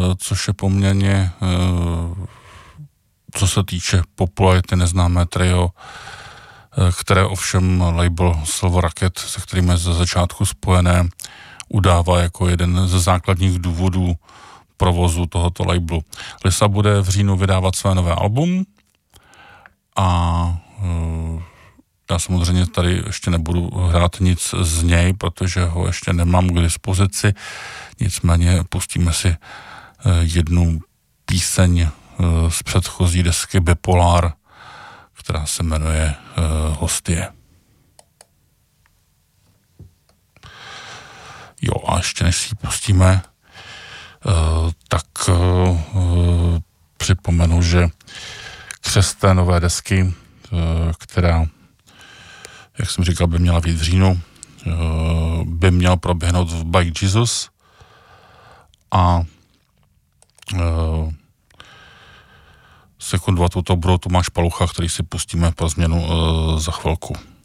což je poměrně, co se týče popularity, neznámé trio, které ovšem label Silver Rocket, se kterým je ze začátku spojené, udává jako jeden ze základních důvodů provozu tohoto labelu. Lisa bude v říjnu vydávat své nové album a já samozřejmě tady ještě nebudu hrát nic z něj, protože ho ještě nemám k dispozici, nicméně pustíme si jednu píseň z předchozí desky Bipolar, která se jmenuje Hostie. Jo, a ještě než si ji pustíme, tak připomenu, že křest té nové desky, která, jak jsem říkal, by měla být v říjnu, by měl proběhnout v Bike Jesus a sekundovat to budou Tomáš Palucha, který si pustíme pro změnu za chvilku.